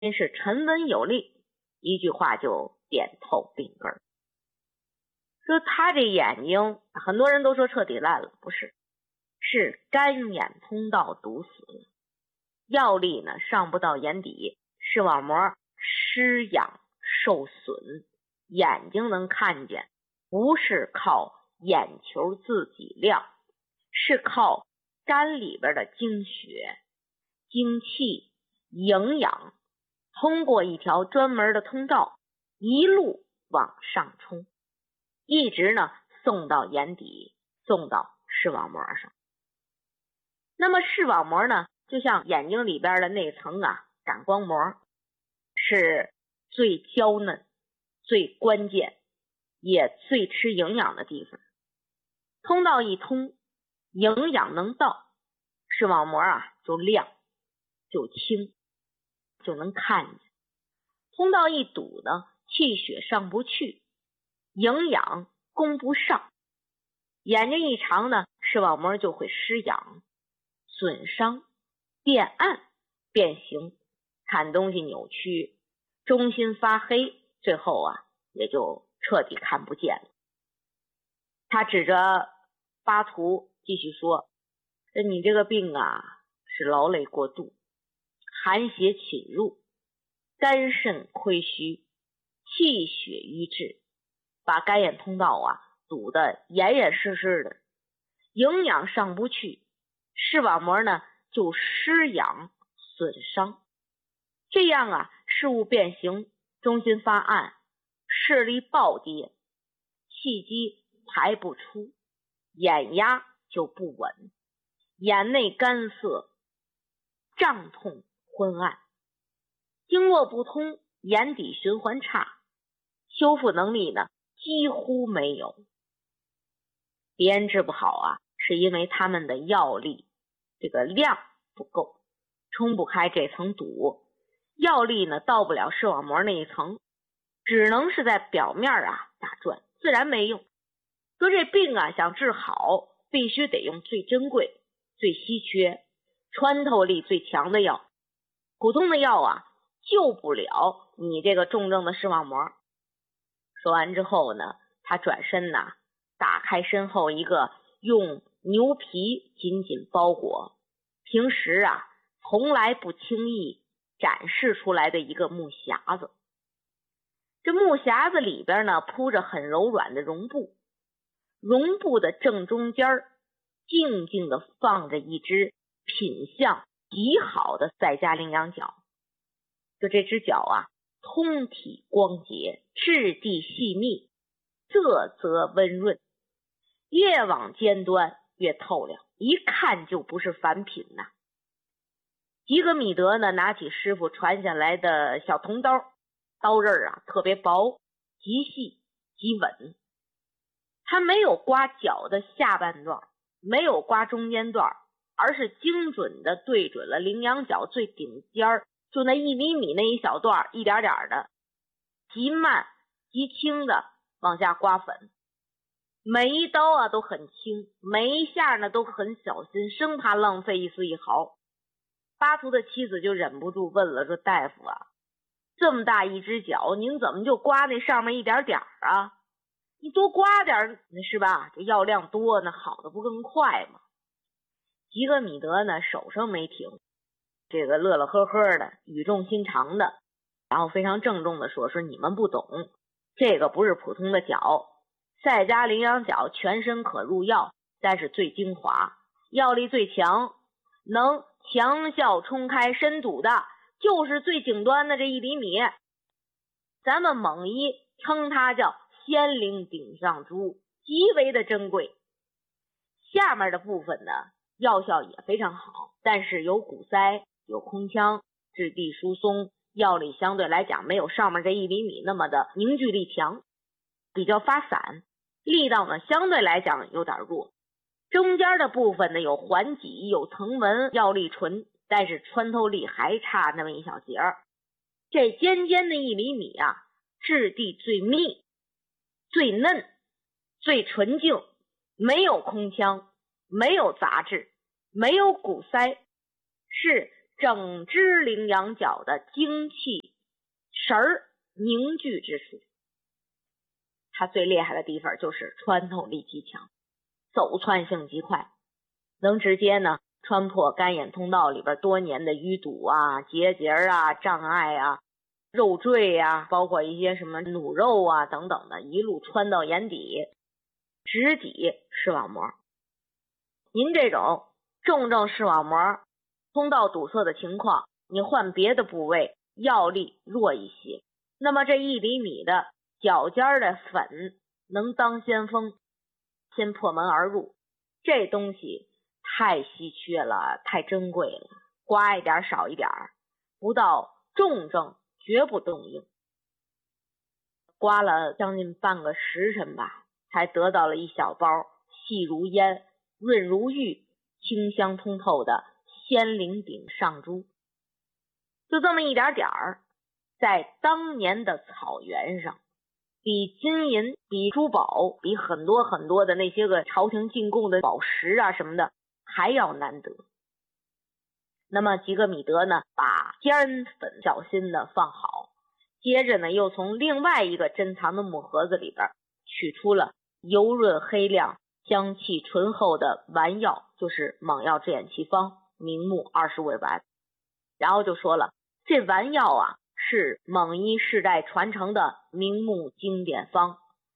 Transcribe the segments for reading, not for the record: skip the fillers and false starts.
是沉稳有力，一句话就点透病根。说他这眼睛，很多人都说彻底烂了，不是，是肝眼通道堵死了，药力呢上不到眼底，视网膜失养受损，眼睛能看见，不是靠眼球自己亮，是靠肝里边的精血、精气、营养通过一条专门的通道一路往上冲，一直呢送到眼底，送到视网膜上。那么视网膜呢，就像眼睛里边的那层感光膜，是最娇嫩、最关键也最吃营养的地方。通道一通，营养能到，视网膜就亮就清，就能看见。通道一堵呢，气血上不去，营养供不上，眼睛一长呢，视网膜就会失养、损伤、变暗、变形，看东西扭曲，中心发黑，最后也就彻底看不见了。他指着巴图继续说，你这个病是劳累过度，寒邪侵入，肝肾亏虚，气血瘀滞，把肝眼通道堵得严严实实的，营养上不去，视网膜呢就失养损伤，这样事物变形，中心发暗，视力暴跌，气机排不出，眼压就不稳，眼内干涩，胀痛昏暗，经络不通，眼底循环差，修复能力呢几乎没有。别人治不好是因为他们的药力这个量不够，冲不开这层堵，药力呢到不了视网膜那一层，只能是在表面打转，自然没用。说这病想治好，必须得用最珍贵、最稀缺、穿透力最强的药，普通的药救不了你这个重症的视网膜。说完之后呢，他转身打开身后一个用牛皮紧紧包裹，平时从来不轻易展示出来的一个木匣子。这木匣子里边呢铺着很柔软的绒布，绒布的正中间静静地放着一只品相极好的赛迦羚羊角。就这只角通体光洁，质地细密，色泽温润，越往尖端越透亮，一看就不是凡品吉格米德呢拿起师傅传下来的小铜刀，刀刃特别薄，极细极稳。他没有刮角的下半段，没有刮中间段，而是精准的对准了羚羊角最顶尖，就那1厘米那一小段，一点点的极慢极轻的往下刮粉。每一刀都很轻，每一下呢都很小心，生怕浪费一丝一毫。巴图的妻子就忍不住问了，说大夫这么大一只角，您怎么就刮那上面一点点你多刮点是吧？这药量多，那好的不更快吗？吉格米德呢手上没停，这个乐乐呵呵的，语重心长的，然后非常郑重的说你们不懂，这个不是普通的角，赛迦羚羊角全身可入药，但是最精华，药力最强，能强效冲开深堵的，就是最顶端的这1厘米。咱们蒙医称它叫仙灵顶上珠，极为的珍贵。下面的部分呢药效也非常好，但是有鼓塞，有空腔，质地疏松，药力相对来讲没有上面这1厘米那么的凝聚力强，比较发散，力道呢相对来讲有点弱。中间的部分呢有环脊，有藤纹，药力纯，但是穿透力还差那么一小截儿。这尖尖的1厘米质地最密，最嫩，最纯净，没有空腔，没有杂质，没有鼓塞，是整只羚羊角的精气神儿凝聚之处。它最厉害的地方就是穿透力极强，走窜性极快，能直接呢穿破干眼通道里边多年的淤堵啊、结节啊、障碍啊、肉赘啊，包括一些什么弩肉啊等等的，一路穿到眼底，直抵视网膜。您这种重视网膜通道堵塞的情况，你换别的部位药力弱一些，那么这1厘米的角尖的粉能当先锋，先破门而入。这东西太稀缺了，太珍贵了，刮一点少一点，不到重症绝不动用。刮了将近半个时辰吧，才得到了一小包细如烟、润如玉、清香通透的仙灵顶上珠。就这么一点点儿，在当年的草原上，比金银、比珠宝、比很多很多的那些个朝廷进贡的宝石啊什么的还要难得。那么吉格米德呢，把尖粉小心的放好，接着呢又从另外一个珍藏的木盒子里边取出了油润黑亮、香气醇厚的丸药，就是猛药制眼奇方明目20味丸。然后就说了，这丸药啊是蒙医世代传承的明目经典方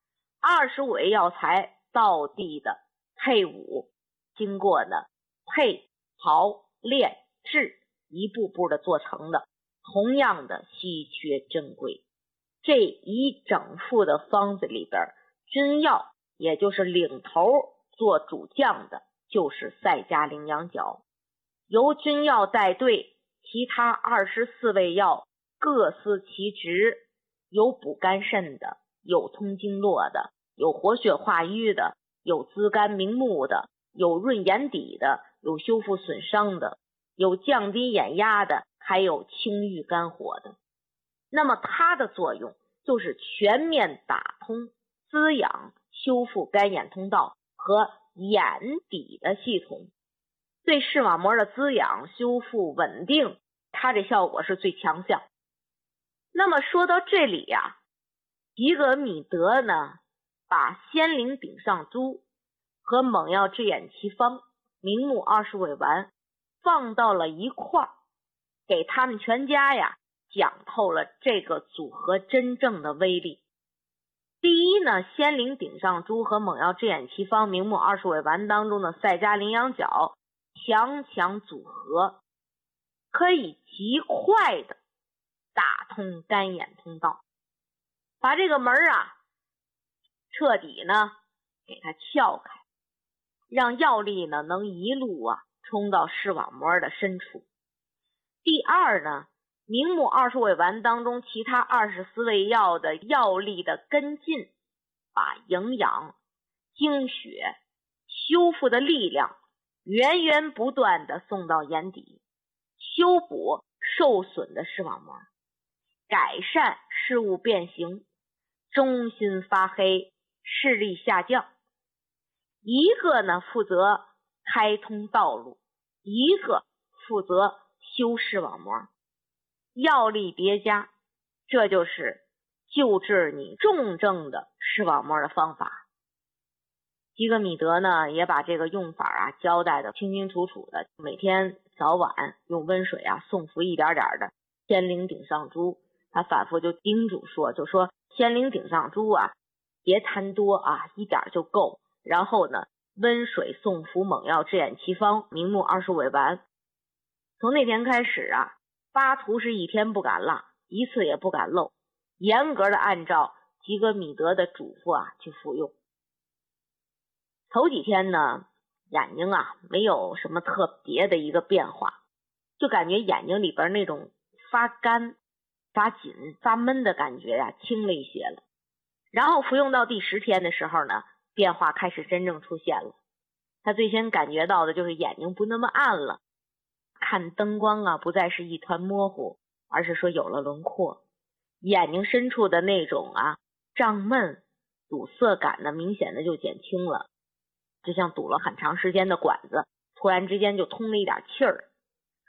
，25味药材道地的配伍，经过呢配、刨、炼、制一步步的做成的，同样的稀缺珍贵。这一整副的方子里边，君药也就是领头做主将的就是赛迦羚羊角，由君药带队，其他24味药各司其职，有补肝肾的，有通经络的，有活血化瘀的，有滋肝明目的，有润眼底的，有修复损伤的，有降低眼压的，还有清郁肝火的。那么它的作用就是全面打通、滋养、修复干眼通道和眼底的系统，对视网膜的滋养、修复、稳定，它这效果是最强项。那么说到这里呀，吉格米德呢，把仙灵顶上珠和猛药制眼奇方明目20味丸放到了一块儿，给他们全家呀讲透了这个组合真正的威力。第一呢，仙灵顶上珠和猛药制眼奇方明目20味丸当中的赛迦羚羊角强组合，可以极快的打通干眼通道，把这个门啊彻底呢给它撬开，让药力呢能一路啊冲到视网膜的深处。第二呢，明目20味丸当中其他24味药的药力的跟进，把营养、精血、修复的力量源不断的送到眼底，修补受损的视网膜，改善视物变形、中心发黑、视力下降。一个呢负责开通道路，一个负责修视网膜，药力叠加，这就是救治你重症的视网膜的方法。吉格米德呢也把这个用法啊交代的清清楚楚的，每天早晚用温水啊送服一点点的仙灵顶上珠。他反复就叮嘱说，就说仙灵顶上珠啊别贪多啊，一点就够。然后呢温水送服猛药制眼奇方明目20味丸。从那天开始啊，巴图是一天不敢落，一次也不敢漏，严格的按照吉格米德的嘱咐啊去服用。头几天呢，眼睛啊没有什么特别的一个变化，就感觉眼睛里边那种发干、发紧、发闷的感觉呀轻了一些了。然后服用到第10天的时候呢，变化开始真正出现了。他最先感觉到的就是眼睛不那么暗了，看灯光啊不再是一团模糊，而是说有了轮廓，眼睛深处的那种啊胀闷、堵塞感呢明显的就减轻了，就像堵了很长时间的管子，突然之间就通了一点气儿。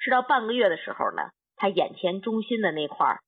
吃到半个月的时候呢，他眼前中心的那块